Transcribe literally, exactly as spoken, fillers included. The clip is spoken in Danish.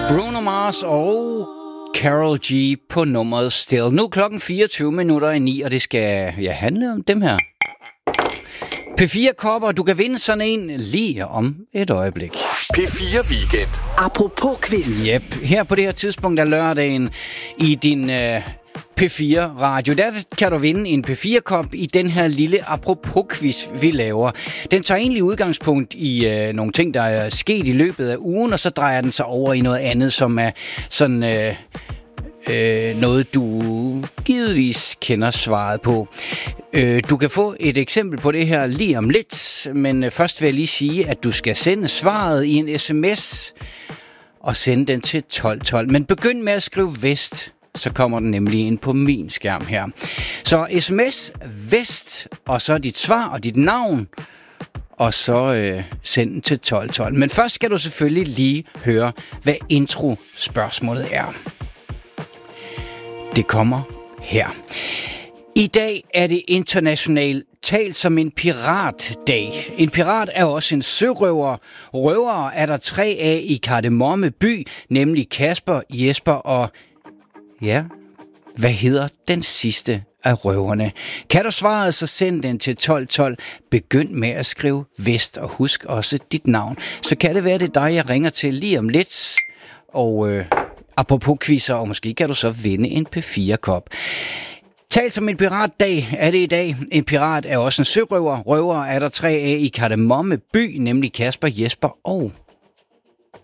Bruno Mars og Karol G på nummeret Still. Nu er klokken fireogtyve minutter i ni, og det skal ja, handle om dem her. P fire kopper, du kan vinde sådan en lige om et øjeblik. P fire Weekend. Apropos quiz. Yep, her på det her tidspunkt af lørdagen i din øh, P fire radio, der kan du vinde en P fire kop i den her lille apropos-quiz, vi laver. Den tager egentlig udgangspunkt i øh, nogle ting, der er sket i løbet af ugen, og så drejer den sig over i noget andet, som er sådan øh, øh, noget, du givetvis kender svaret på. Øh, du kan få et eksempel på det her lige om lidt, men øh, først vil jeg lige sige, at du skal sende svaret i en sms og sende den til tolv tolv. Men begynd med at skrive vest, så kommer den nemlig ind på min skærm her. Så sms vest, og så dit svar og dit navn, og så øh, send den til tolv tolv. Men først skal du selvfølgelig lige høre, hvad intro-spørgsmålet er. Det kommer her. I dag er det internationalt talt som en piratdag. En pirat er også en sørøver. Røvere er der tre af i Kardemomme by, nemlig Kasper, Jesper og... Ja, hvad hedder den sidste af røverne? Kan du svaret, så send den til tolv tolv. Begynd med at skrive vest, og husk også dit navn. Så kan det være, det er dig, jeg ringer til lige om lidt. Og øh, apropos quizzer, og måske kan du så vinde en P fire kop. Talt som en piratdag er det i dag. En pirat er også en sørøver. Røvere er der tre af i Kardemomme by, nemlig Kasper, Jesper og